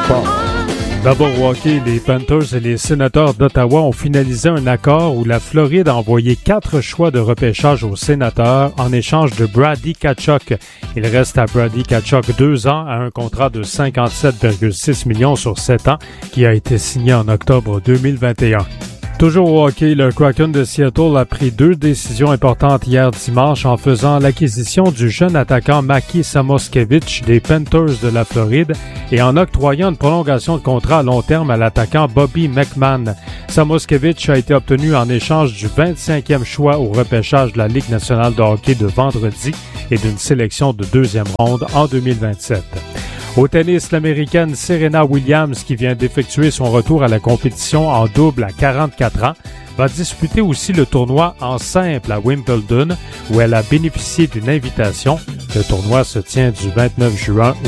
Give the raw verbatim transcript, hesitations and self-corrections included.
sport. D'abord au hockey, les Panthers et les Sénateurs d'Ottawa ont finalisé un accord où la Floride a envoyé quatre choix de repêchage aux Sénateurs en échange de Brady Tkachuk. Il reste à Brady Tkachuk deux ans à un contrat de cinquante-sept virgule six millions sur sept ans qui a été signé en octobre deux mille vingt et un. Toujours au hockey, le Kraken de Seattle a pris deux décisions importantes hier dimanche en faisant l'acquisition du jeune attaquant Maki Samoskevich des Panthers de la Floride et en octroyant une prolongation de contrat à long terme à l'attaquant Bobby McMann. Samoskevich a été obtenu en échange du vingt-cinquième choix au repêchage de la Ligue nationale de hockey de vendredi et d'une sélection de deuxième ronde en deux mille vingt-sept. Au tennis, l'Américaine Serena Williams, qui vient d'effectuer son retour à la compétition en double à quarante-quatre ans, va disputer aussi le tournoi en simple à Wimbledon, où elle a bénéficié d'une invitation. Le tournoi se tient du vingt-neuf juin